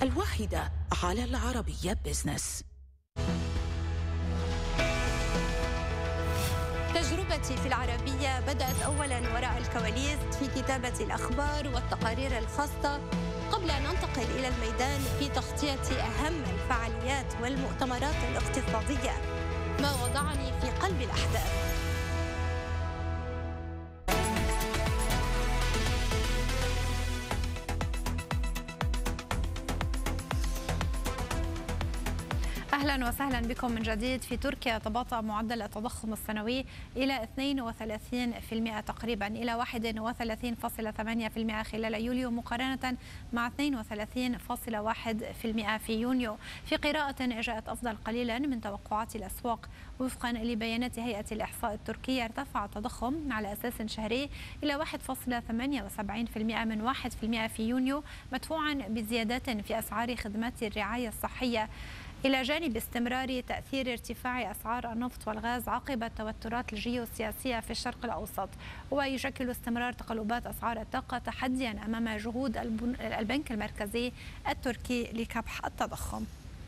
الواحدة على العربية بزنس. تجربتي في العربية بدأت أولاً وراء الكواليس في كتابة الأخبار والتقارير الخاصة، قبل أن أنتقل إلى الميدان في تغطية أهم الفعاليات والمؤتمرات الاقتصادية، ما وضعني في قلب الأحداث. أهلا وسهلا بكم من جديد. في تركيا تباطأ معدل التضخم السنوي إلى 32% تقريبا، إلى 31.8% خلال يوليو، مقارنة مع 32.1% في يونيو، في قراءة جاءت أفضل قليلا من توقعات الأسواق. وفقا لبيانات هيئة الإحصاء التركية، ارتفع التضخم على أساس شهري إلى 1.78% من 1% في يونيو، مدفوعا بزيادات في أسعار خدمات الرعاية الصحية، إلى جانب استمرار تأثير ارتفاع أسعار النفط والغاز عقب التوترات الجيوسياسية في الشرق الأوسط. ويشكل استمرار تقلبات أسعار الطاقة تحديا أمام جهود البنك المركزي التركي لكبح التضخم.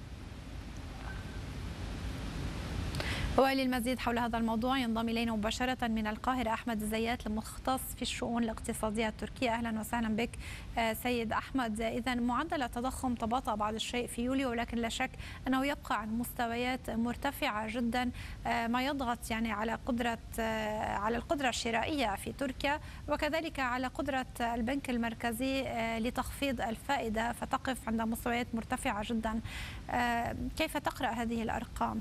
وللمزيد حول هذا الموضوع ينضم إلينا مباشرة من القاهرة أحمد الزيات، المختص في الشؤون الاقتصادية التركية. أهلا وسهلا بك سيد أحمد. إذا معدل التضخم تباطأ بعض الشيء في يوليو، ولكن لا شك أنه يبقى عن مستويات مرتفعة جدا، ما يضغط يعني على القدرة الشرائية في تركيا، وكذلك على قدرة البنك المركزي لتخفيض الفائدة فتقف عند مستويات مرتفعة جدا. كيف تقرأ هذه الأرقام؟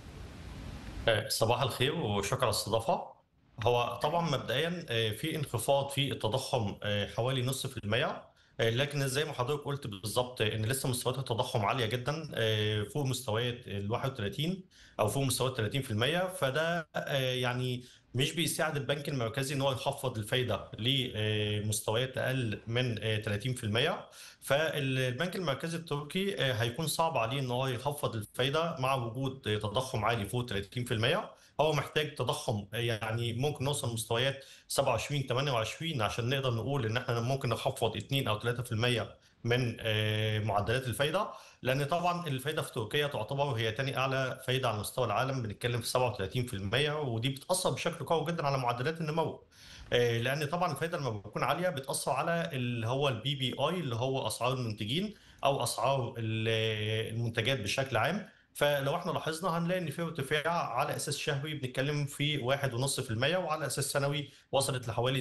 صباح الخير وشكرا على الاستضافة. هو طبعا مبدئيا في انخفاض في التضخم حوالي نص في المية، لكن زي ما حضرتك قلت بالظبط ان لسه مستويات التضخم عالية جدا، فوق مستويات ال 31 او فوق مستويات 30%. فده يعني مش بيساعد البنك المركزي ان هو يخفض الفايدة لمستويات اقل من 30%. فالبنك المركزي التركي هيكون صعب عليه ان هو يخفض الفايده مع وجود تضخم عالي فوق 30%. هو محتاج تضخم يعني ممكن نوصل مستويات 27 28 عشان نقدر نقول ان احنا ممكن نخفض 2 او 3% من معدلات الفايده، لان طبعا الفايده في تركيا تعتبر هي تاني اعلى فايده على مستوى العالم، بنتكلم في 37%، ودي بتاثر بشكل قوي جدا على معدلات النمو. لان طبعا الفايده لما بتكون عاليه بتاثر على اللي هو البي بي اي، اللي هو اسعار المنتجين او اسعار المنتجات بشكل عام. فلو احنا لاحظنا هنلاقي ان في ارتفاع على اساس شهري بنتكلم في 1.5%، وعلى اساس سنوي وصلت لحوالي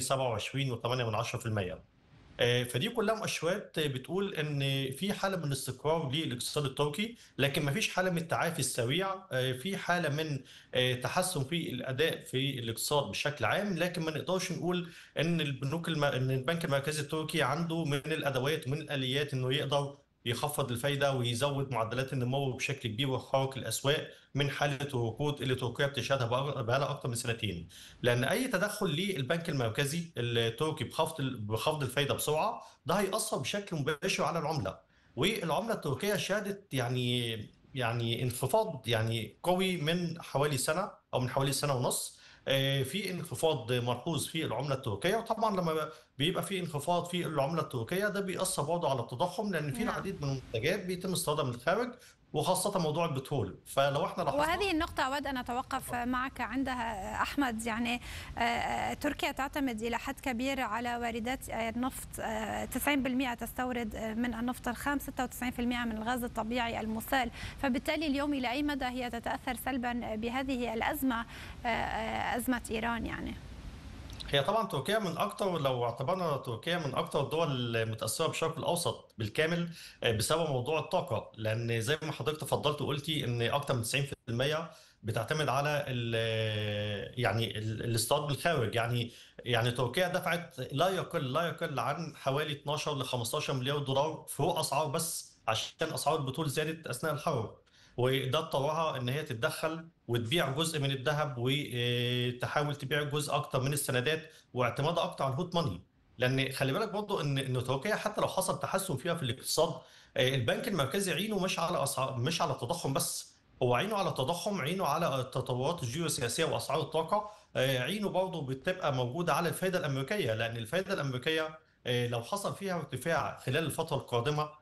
27.8%. فدي كلها مؤشرات بتقول ان في حاله من الاستقرار للاقتصاد التركي، لكن ما فيش حاله من التعافي السريع. في حاله من تحسن في الاداء في الاقتصاد بشكل عام، لكن ما نقدرش نقول ان ان البنك المركزي التركي عنده من الادوات ومن الاليات انه يقدر يخفض الفايده ويزود معدلات النمو بشكل كبير ويخرج الاسواق من حاله الركود اللي تركيا بتشهدها بقى لها اكثر من سنتين. لان اي تدخل للبنك المركزي التركي بخفض الفايده بسرعه، ده هيأثر بشكل مباشر على العمله. والعمله التركيه شهدت يعني انخفاض يعني قوي من حوالي سنه او من حوالي سنه ونص. في انخفاض ملحوظ في العمله التركيه، وطبعا لما بيبقى في انخفاض في العمله التركيه ده بيأثر برضه على التضخم، لان في نعم. العديد من المنتجات بيتم استيرادها من الخارج، وخاصه موضوع البترول. فلو احنا لاحظنا وهذه النقطة أود أن أتوقف معك عندها أحمد. يعني تركيا تعتمد إلى حد كبير على واردات النفط، 90% تستورد من النفط الخام، 96% من الغاز الطبيعي المسال. فبالتالي اليوم إلى أي مدى هي تتأثر سلبا بهذه الأزمة، أزمة إيران يعني؟ هي طبعا تركيا من اكتر، لو اعتبرنا تركيا من اكتر الدول المتاثره بالشرق الاوسط بالكامل بسبب موضوع الطاقه، لان زي ما حضرتك تفضلت وقلتي ان اكتر من 90% بتعتمد على الاستيراد من الخارج. يعني تركيا دفعت لا يقل عن حوالي 12 ل 15 مليار دولار فوق اسعار، بس عشان اسعار البترول زادت اثناء الحرب، وده اضطرها ان هي تتدخل وتبيع جزء من الذهب وتحاول تبيع جزء اكتر من السندات، واعتمادها اكتر على الهوت ماني. لان خلي بالك برضه ان تركيا حتى لو حصل تحسن فيها في الاقتصاد، البنك المركزي عينه مش على اسعار، مش على التضخم بس، هو عينه على التضخم، عينه على التطورات الجيوسياسيه واسعار الطاقه، عينه برضه بتبقى موجوده على الفائده الامريكيه، لان الفائده الامريكيه لو حصل فيها ارتفاع خلال الفتره القادمه